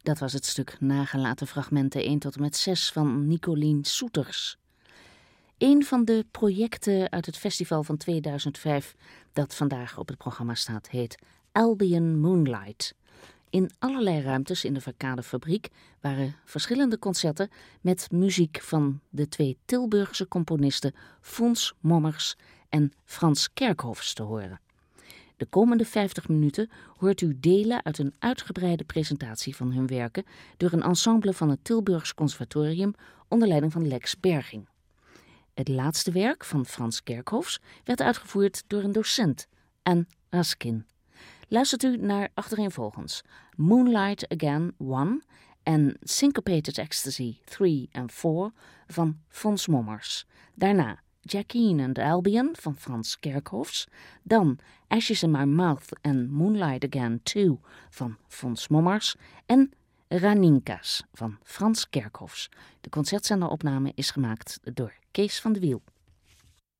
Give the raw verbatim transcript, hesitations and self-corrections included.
Dat was het stuk Nagelaten fragmenten één tot en met zes van Nicolien Soeters. Een van de projecten uit het festival van tweeduizend vijf dat vandaag op het programma staat heet Albion Moonlight. In allerlei ruimtes in de Verkadefabriek waren verschillende concerten met muziek van de twee Tilburgse componisten Fons Mommers en Frans Kerkhoffs te horen. De komende vijftig minuten hoort u delen uit een uitgebreide presentatie van hun werken door een ensemble van het Tilburgs Conservatorium onder leiding van Lex Berging. Het laatste werk van Frans Kerkhoffs werd uitgevoerd door een docent, Anne Raskin. Luistert u naar achtereenvolgens Moonlight Again one en Syncopated Ecstasy three en four van Fons Mommers. Daarna Jacqueline and Albion van Frans Kerkhoffs. Dan Ashes in My Mouth en Moonlight Again two van Fons Mommers. En Raninka's van Frans Kerkhoffs. De concertzenderopname is gemaakt door Kees van de Wiel.